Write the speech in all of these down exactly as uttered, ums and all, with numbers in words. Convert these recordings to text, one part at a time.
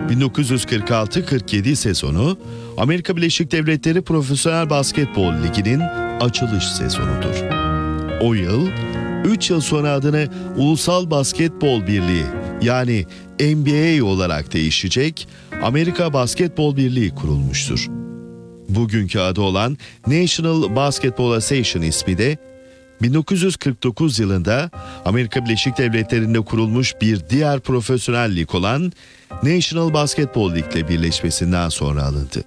bin dokuz yüz kırk altı kırk yedi sezonu Amerika Birleşik Devletleri Profesyonel Basketbol Ligi'nin açılış sezonudur. O yıl, üç yıl sonra adını Ulusal Basketbol Birliği yani N B A olarak değişecek Amerika Basketbol Birliği kurulmuştur. Bugünkü adı olan National Basketball Association ismi de bin dokuz yüz kırk dokuz yılında Amerika Birleşik Devletleri'nde kurulmuş bir diğer profesyonel lig olan National Basketball League ile birleşmesinden sonra alındı.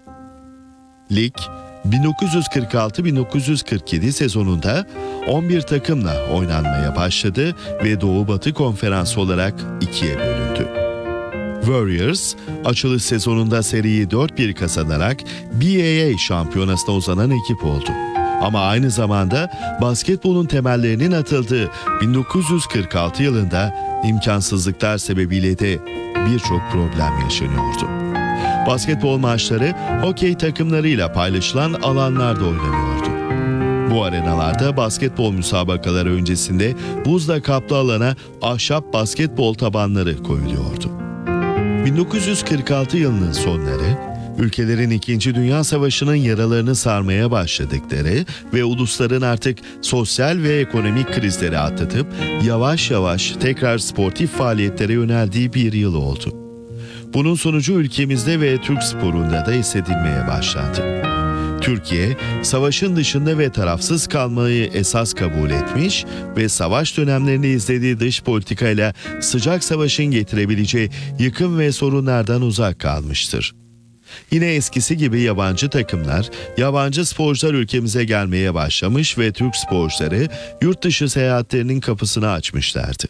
Lig, bin dokuz yüz kırk altı bin dokuz yüz kırk yedi sezonunda on bir takımla oynanmaya başladı ve Doğu-Batı Konferansı olarak ikiye bölündü. Warriors, açılış sezonunda seriyi dört bir kazanarak B A A şampiyonasına uzanan ekip oldu. Ama aynı zamanda basketbolun temellerinin atıldığı bin dokuz yüz kırk altı yılında imkansızlıklar sebebiyle de birçok problem yaşanıyordu. Basketbol maçları hokey takımlarıyla paylaşılan alanlarda oynanıyordu. Bu arenalarda basketbol müsabakaları öncesinde buzla kaplı alana ahşap basketbol tabanları koyuluyordu. bin dokuz yüz kırk altı yılının sonları, ülkelerin İkinci Dünya Savaşı'nın yaralarını sarmaya başladıkları ve ulusların artık sosyal ve ekonomik krizleri atlatıp yavaş yavaş tekrar sportif faaliyetlere yöneldiği bir yıl oldu. Bunun sonucu ülkemizde ve Türk sporunda da hissedilmeye başlandı. Türkiye, savaşın dışında ve tarafsız kalmayı esas kabul etmiş ve savaş dönemlerinde izlediği dış politikayla sıcak savaşın getirebileceği yıkım ve sorunlardan uzak kalmıştır. Yine eskisi gibi yabancı takımlar, yabancı sporcular ülkemize gelmeye başlamış ve Türk sporcuları yurt dışı seyahatlerinin kapısını açmışlardı.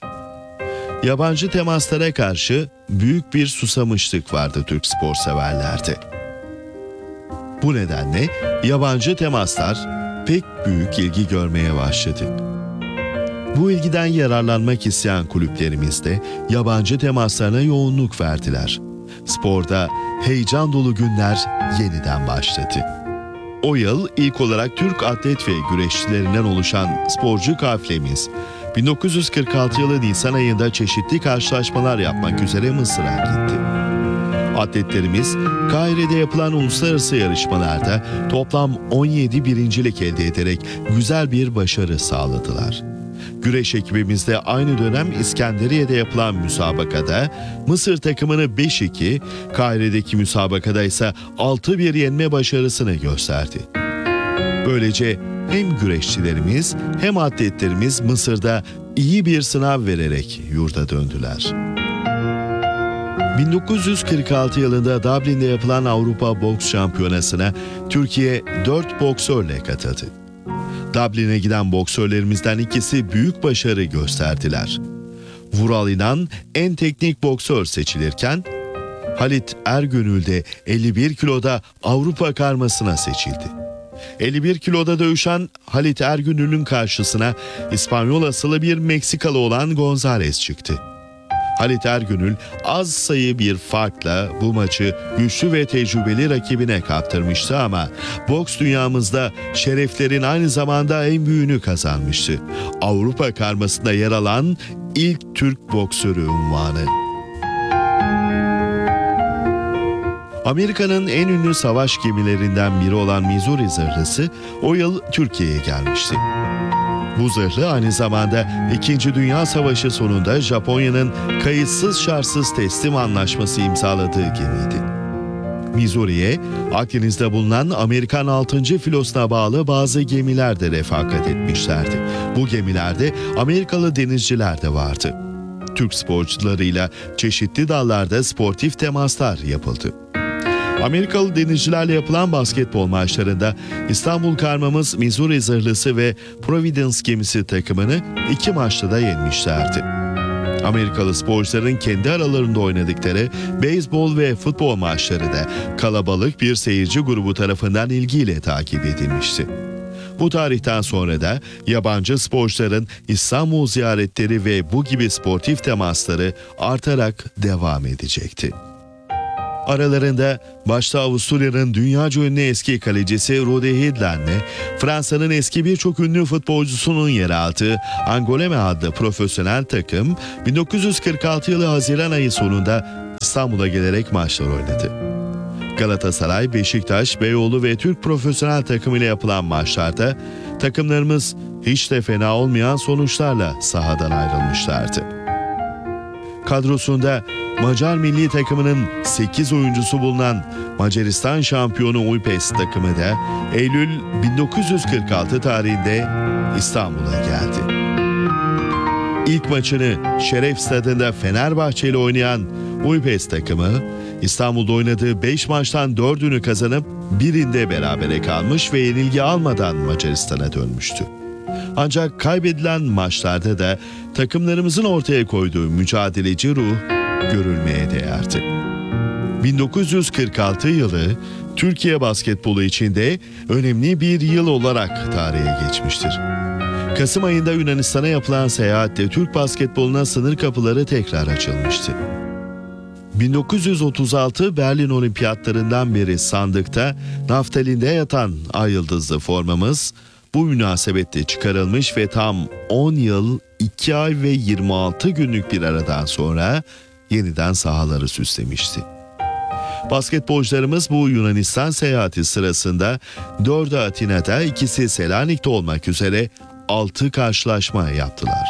Yabancı temaslara karşı büyük bir susamışlık vardı Türk spor severlerde. Bu nedenle yabancı temaslar pek büyük ilgi görmeye başladı. Bu ilgiden yararlanmak isteyen kulüplerimiz de yabancı temaslarına yoğunluk verdiler. Sporda heyecan dolu günler yeniden başladı. O yıl ilk olarak Türk atlet ve güreşçilerinden oluşan sporcu kafilemiz, bin dokuz yüz kırk altı yılı Nisan ayında çeşitli karşılaşmalar yapmak üzere Mısır'a gitti. Atletlerimiz Kahire'de yapılan uluslararası yarışmalarda toplam on yedi birincilik elde ederek güzel bir başarı sağladılar. Güreş ekibimiz de aynı dönem İskenderiye'de yapılan müsabakada Mısır takımını beş iki, Kahire'deki müsabakada ise altı bir yenme başarısını gösterdi. Böylece hem güreşçilerimiz hem atletlerimiz Mısır'da iyi bir sınav vererek yurda döndüler. bin dokuz yüz kırk altı yılında Dublin'de yapılan Avrupa Boks Şampiyonası'na Türkiye dört boksörle katıldı. Dublin'e giden boksörlerimizden ikisi büyük başarı gösterdiler. Vural İnan en teknik boksör seçilirken, Halit Ergönül de elli bir kiloda Avrupa karmasına seçildi. elli bir kiloda dövüşen Halit Ergönül'ün karşısına İspanyol asıllı bir Meksikalı olan González çıktı. Halit Ergönül az sayı bir farkla bu maçı güçlü ve tecrübeli rakibine kaptırmıştı ama boks dünyamızda şereflerin aynı zamanda en büyüğünü kazanmıştı. Avrupa karmasında yer alan ilk Türk boksörü unvanı. Amerika'nın en ünlü savaş gemilerinden biri olan Missouri zırhlısı o yıl Türkiye'ye gelmişti. Bu zırhlı aynı zamanda İkinci Dünya Savaşı sonunda Japonya'nın kayıtsız şartsız teslim anlaşması imzaladığı gemiydi. Missouri'ye Akdeniz'de bulunan Amerikan altıncı filosuna bağlı bazı gemiler de refakat etmişlerdi. Bu gemilerde Amerikalı denizciler de vardı. Türk sporcularıyla çeşitli dallarda sportif temaslar yapıldı. Amerikalı denizcilerle yapılan basketbol maçlarında İstanbul karmamız Missouri zırhlısı ve Providence gemisi takımını iki maçta da yenmişlerdi. Amerikalı sporcuların kendi aralarında oynadıkları beyzbol ve futbol maçları da kalabalık bir seyirci grubu tarafından ilgiyle takip edilmişti. Bu tarihten sonra da yabancı sporcuların İstanbul ziyaretleri ve bu gibi sportif temasları artarak devam edecekti. Aralarında başta Avusturya'nın dünyaca ünlü eski kalecisi Rudi Hidland'le Fransa'nın eski birçok ünlü futbolcusunun yer aldığı Angoulême adlı profesyonel takım bin dokuz yüz kırk altı yılı Haziran ayı sonunda İstanbul'a gelerek maçlar oynadı. Galatasaray, Beşiktaş, Beyoğlu ve Türk profesyonel takımıyla yapılan maçlarda takımlarımız hiç de fena olmayan sonuçlarla sahadan ayrılmışlardı. Kadrosunda Macar milli takımının sekiz oyuncusu bulunan Macaristan şampiyonu Újpest takımı da Eylül bin dokuz yüz kırk altı tarihinde İstanbul'a geldi. İlk maçını Şeref Stadı'nda Fenerbahçe ile oynayan Újpest takımı İstanbul'da oynadığı beş maçtan dördünü kazanıp birinde berabere kalmış ve yenilgi almadan Macaristan'a dönmüştü. Ancak kaybedilen maçlarda da takımlarımızın ortaya koyduğu mücadeleci ruh görülmeye değerdi. bin dokuz yüz kırk altı yılı Türkiye basketbolu için de önemli bir yıl olarak tarihe geçmiştir. Kasım ayında Yunanistan'a yapılan seyahatle Türk basketboluna sınır kapıları tekrar açılmıştı. bin dokuz yüz otuz altı Berlin Olimpiyatlarından beri sandıkta naftalinde yatan ay yıldızlı formamız bu münasebetle çıkarılmış ve tam on yıl, iki ay ve yirmi altı günlük bir aradan sonra yeniden sahaları süslemişti. Basketbolcularımız bu Yunanistan seyahati sırasında dördü Atina'da, ikisi Selanik'te olmak üzere altı karşılaşma yaptılar.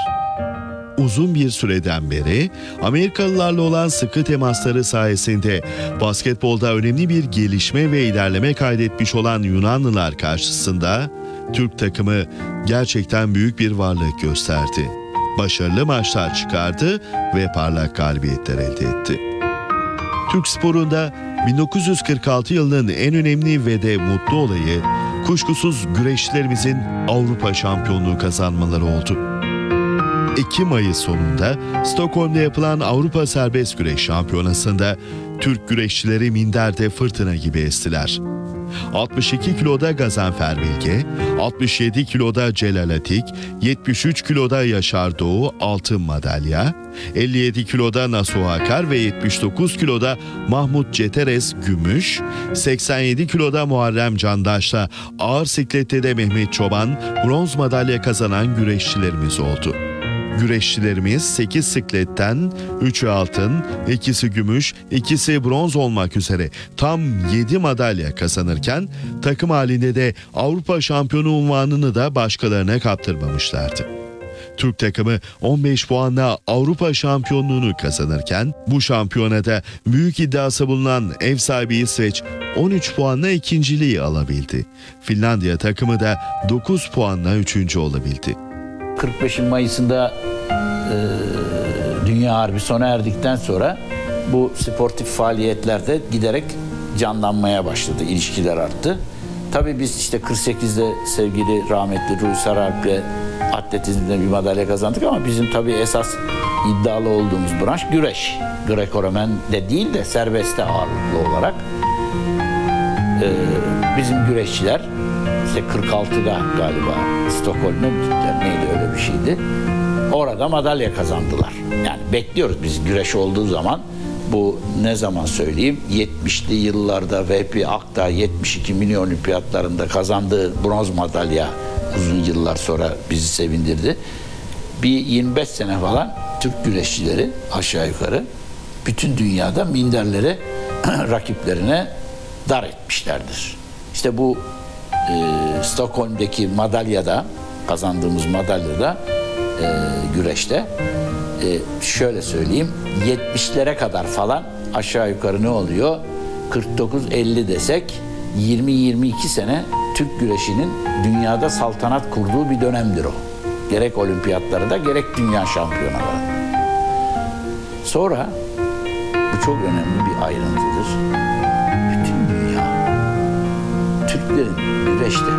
Uzun bir süreden beri Amerikalılarla olan sıkı temasları sayesinde basketbolda önemli bir gelişme ve ilerleme kaydetmiş olan Yunanlılar karşısında Türk takımı gerçekten büyük bir varlık gösterdi. Başarılı maçlar çıkardı ve parlak galibiyetler elde etti. Türk sporunda bin dokuz yüz kırk altı yılının en önemli ve de mutlu olayı kuşkusuz güreşçilerimizin Avrupa şampiyonluğu kazanmaları oldu. Ekim ayı sonunda Stockholm'da yapılan Avrupa Serbest Güreş Şampiyonası'nda Türk güreşçileri minderde fırtına gibi estiler. altmış iki kiloda Gazanfer Bilge, altmış yedi kiloda Celal Atik, yetmiş üç kiloda Yaşar Doğu altın madalya, elli yedi kiloda Nasuh Akar ve yetmiş dokuz kiloda Mahmut Ceteres gümüş, seksen yedi kiloda Muharrem Candaş'la ağır siklette de Mehmet Çoban bronz madalya kazanan güreşçilerimiz oldu. Güreşçilerimiz sekiz sikletten üçü altın, ikisi gümüş, ikisi bronz olmak üzere tam yedi madalya kazanırken takım halinde de Avrupa şampiyonu unvanını da başkalarına kaptırmamışlardı. Türk takımı on beş puanla Avrupa şampiyonluğunu kazanırken bu şampiyonada büyük iddiası bulunan ev sahibi İsveç on üç puanla ikinciliği alabildi. Finlandiya takımı da dokuz puanla üçüncü olabildi. kırk beş Mayıs'ında e, Dünya Harbi sona erdikten sonra bu sportif faaliyetlerde giderek canlanmaya başladı, ilişkiler arttı. Tabii biz işte kırk sekizde sevgili rahmetli Ruhi Sarıalp'le atletizmde bir madalya kazandık ama bizim tabii esas iddialı olduğumuz branş güreş. Greco-Romen de değil de serbestte ağırlıklı olarak. E, bizim güreşçiler işte kırk altıda galiba Stockholm'a gittiler. Neydi öyle bir şeydi. Orada madalya kazandılar. Yani bekliyoruz biz güreş olduğu zaman. Bu ne zaman söyleyeyim? yetmişli yıllarda Vehbi Akdağ yetmiş iki milyon olimpiyatlarında kazandığı bronz madalya uzun yıllar sonra bizi sevindirdi. Bir yirmi beş sene falan Türk güreşçileri aşağı yukarı bütün dünyada minderleri rakiplerine dar etmişlerdir. İşte bu e, Stockholm'daki madalyada, kazandığımız madalyada e, güreşte e, şöyle söyleyeyim, yetmişlere kadar falan aşağı yukarı ne oluyor? kırk dokuz elli desek yirmi yirmi iki sene Türk güreşinin dünyada saltanat kurduğu bir dönemdir o. Gerek olimpiyatlarda gerek dünya şampiyonalarında. Sonra bu çok önemli bir ayrıntıdır. Bütün dünya Türklerin güreşte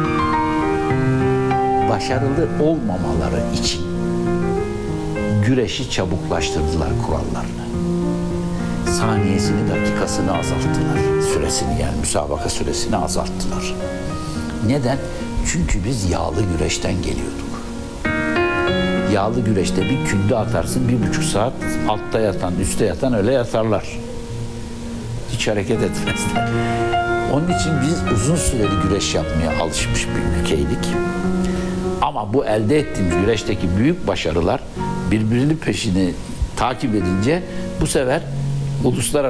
başarılı olmamaları için güreşi çabuklaştırdılar kurallarını. Saniyesini, dakikasını azalttılar. Süresini, yani müsabaka süresini azalttılar. Neden? Çünkü biz yağlı güreşten geliyorduk. Yağlı güreşte bir külde atarsın, bir buçuk saat altta yatan, üstte yatan öyle yatarlar. Hiç hareket etmezler. Onun için biz uzun süreli güreş yapmaya alışmış bir ülkeydik. Ama bu elde ettiğimiz güreşteki büyük başarılar birbirini peşini takip edince bu sefer uluslararası